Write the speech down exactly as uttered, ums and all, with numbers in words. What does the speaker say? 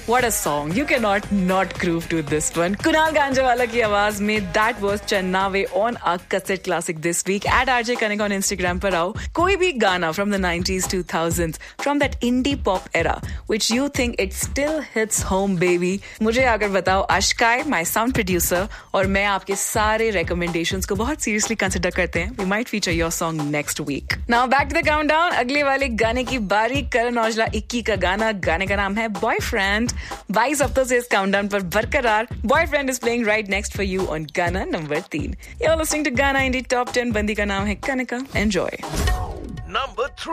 What a song. You cannot not groove to this one. Kunal Ganjawala की आवाज में that was Channawe on our cassette classic this week. At R J Kanik on Instagram पर आओ. कोई भी गाना from the nineties, two thousands, from that indie pop era, which you think it still hits home, baby. मुझे आकर बताओ. Ashkai, my sound producer, और मैं आपके सारे recommendations को बहुत seriously consider करते हैं. We might feature your song next week. Now back to the countdown. अगले वाले गाने की बारी. करण औजला इक्की का गाना. गाने का नाम है Boyfriend. बाईस हफ्तों से इस काउंटडाउन पर बरकरार. Boyfriend is playing right next for you on Gana number three. You're listening to Gana Indie Top ten. बंदी का नाम है कनिका. Enjoy. Number three.